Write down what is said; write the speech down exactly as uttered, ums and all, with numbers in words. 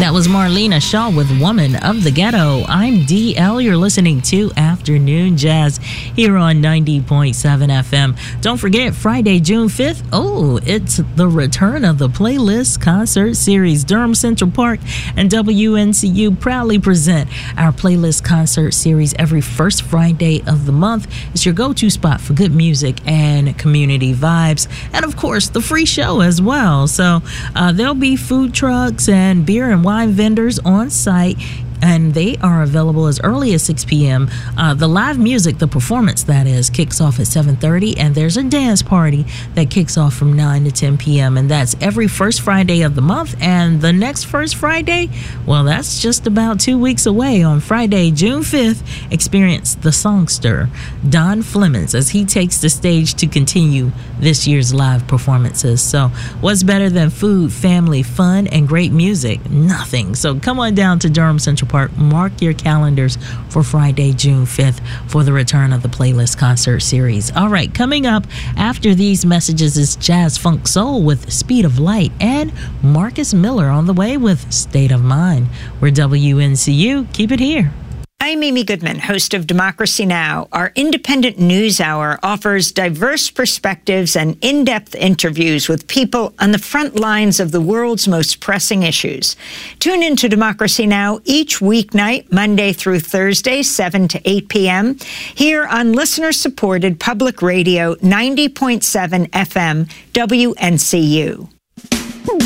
That was Marlena Shaw with Woman of the Ghetto. I'm D L. You're listening to Afternoon Jazz here on ninety point seven F M. Don't forget, Friday, June fifth, oh, it's the return of the Playlist Concert Series. Durham Central Park and W N C U proudly present our Playlist Concert Series every first Friday of the month. It's your go-to spot for good music and community vibes. And, of course, the free show as well. So uh, there'll be food trucks and beer and wine vendors on site, and they are available as early as six p.m. Uh, the live music, the performance that is, kicks off at seven thirty, and there's a dance party that kicks off from nine to ten p.m., and that's every first Friday of the month. And the next first Friday, well, that's just about two weeks away. On Friday, June fifth, experience the songster, Don Flemons, as he takes the stage to continue this year's live performances. So what's better than food, family, fun, and great music? Nothing. So come on down to Durham Central Park. Mark your calendars for Friday, June fifth for the return of the Playlist Concert Series. All right, coming up after these messages is Jazz Funk Soul with Speed of Light and Marcus Miller on the way with State of Mind. We're W N C U. Keep it here. I'm Amy Goodman, host of Democracy Now! Our independent news hour offers diverse perspectives and in-depth interviews with people on the front lines of the world's most pressing issues. Tune into Democracy Now! Each weeknight, Monday through Thursday, seven to eight p.m., here on listener-supported public radio ninety point seven F M W N C U.